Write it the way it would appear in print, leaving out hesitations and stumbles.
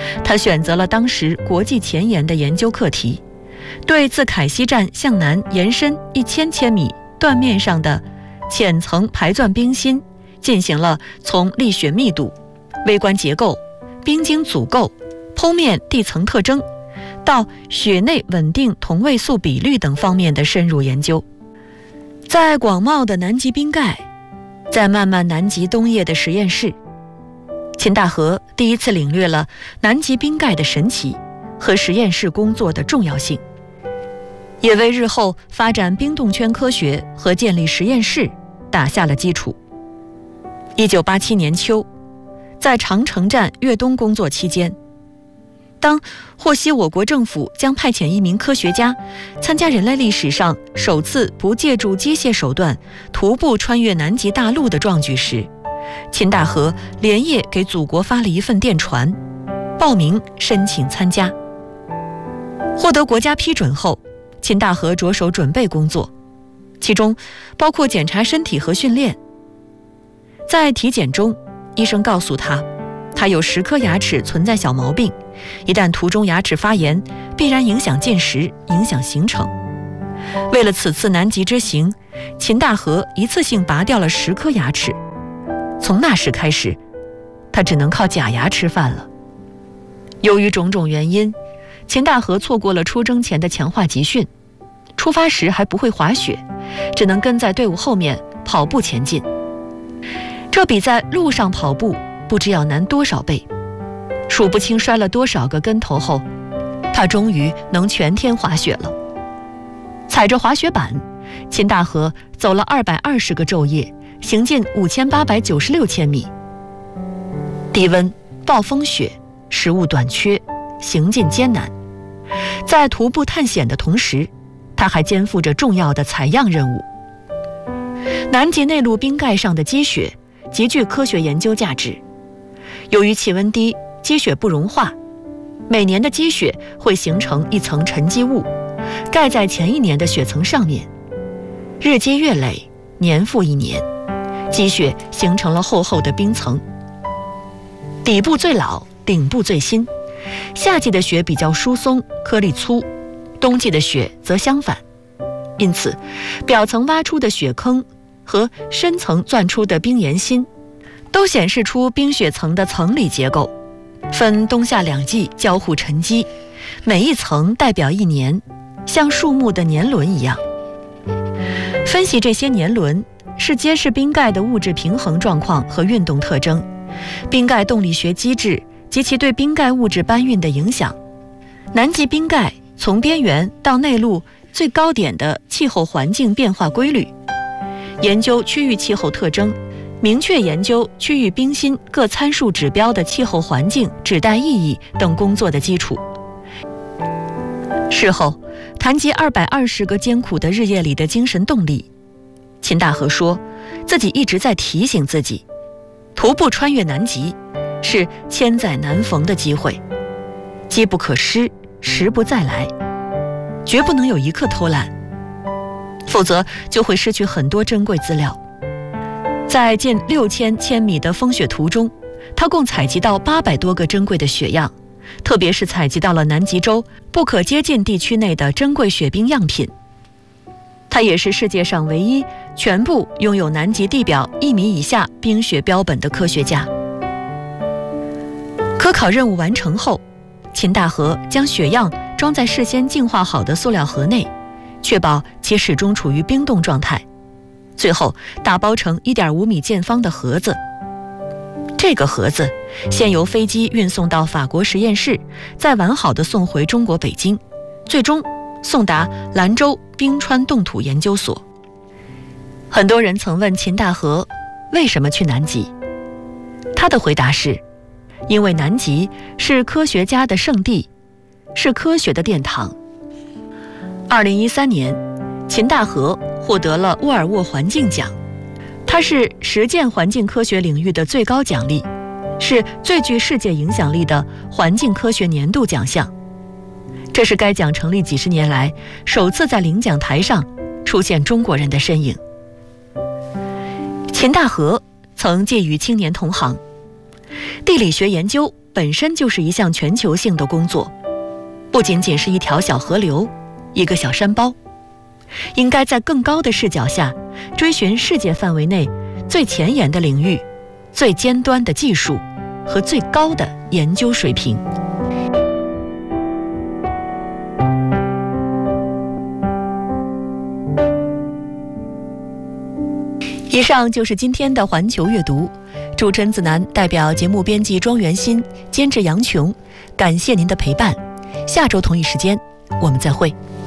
他选择了当时国际前沿的研究课题，对自凯西站向南延伸1000千米断面上的浅层排钻冰芯进行了从砾雪密度、微观结构、冰晶组构、剖面地层特征到雪内稳定同位素比率等方面的深入研究。在广袤的南极冰盖，在漫漫南极冬夜的实验室，秦大河第一次领略了南极冰盖的神奇和实验室工作的重要性，也为日后发展冰冻圈科学和建立实验室打下了基础。1987年秋，在长城站越冬工作期间，当获悉我国政府将派遣一名科学家参加人类历史上首次不借助机械手段徒步穿越南极大陆的壮举时，秦大河连夜给祖国发了一份电传，报名申请参加。获得国家批准后，秦大河着手准备工作，其中包括检查身体和训练。在体检中，医生告诉他，他有10颗牙齿存在小毛病，一旦途中牙齿发炎，必然影响进食，影响行程。为了此次南极之行，秦大河一次性拔掉了10颗牙齿。从那时开始，他只能靠假牙吃饭了。由于种种原因，秦大河错过了出征前的强化集训，出发时还不会滑雪，只能跟在队伍后面跑步前进。这比在路上跑步不知要难多少倍。数不清摔了多少个跟头后，他终于能全天滑雪了。踩着滑雪板，秦大河走了220个昼夜，行进5896千米。低温、暴风雪、食物短缺，行进艰难。在徒步探险的同时，他还肩负着重要的采样任务。南极内陆冰盖上的积雪极具科学研究价值。由于气温低，积雪不融化，每年的积雪会形成一层沉积物，盖在前一年的雪层上面。日积月累，年复一年，积雪形成了厚厚的冰层。底部最老，顶部最新。夏季的雪比较疏松，颗粒粗，冬季的雪则相反。因此，表层挖出的雪坑和深层钻出的冰岩芯都显示出冰雪层的层理结构，分冬夏2季交互沉积，每一层代表一年，像树木的年轮一样。分析这些年轮，是揭示冰盖的物质平衡状况和运动特征，冰盖动力学机制及其对冰盖物质搬运的影响，南极冰盖从边缘到内陆最高点的气候环境变化规律，研究区域气候特征，明确研究区域冰芯各参数指标的气候环境指代意义等工作的基础。事后谈及220个艰苦的日夜里的精神动力，秦大河说，自己一直在提醒自己，徒步穿越南极是千载难逢的机会，机不可失，时不再来，绝不能有一刻偷懒，否则就会失去很多珍贵资料。在近6000千米的风雪途中，他共采集到800多个珍贵的雪样，特别是采集到了南极洲不可接近地区内的珍贵雪冰样品。他也是世界上唯一全部拥有南极地表1米以下冰雪标本的科学家。科考任务完成后，秦大河将雪样装在事先净化好的塑料盒内，确保其始终处于冰冻状态，最后打包成1.5米见方的盒子。这个盒子先由飞机运送到法国实验室，再完好地送回中国北京，最终送达兰州冰川冻土研究所。很多人曾问秦大河为什么去南极，他的回答是，因为南极是科学家的圣地，是科学的殿堂。2013年，秦大河获得了沃尔沃环境奖，它是实践环境科学领域的最高奖励，是最具世界影响力的环境科学年度奖项。这是该奖成立几十年来首次在领奖台上出现中国人的身影。秦大河曾寄予青年同行，地理学研究本身就是一项全球性的工作，不仅仅是一条小河流，一个小山包，应该在更高的视角下，追寻世界范围内最前沿的领域、最尖端的技术和最高的研究水平。以上就是今天的环球阅读，主持人子楠代表节目编辑庄元新，监制杨琼，感谢您的陪伴。下周同一时间我们再会。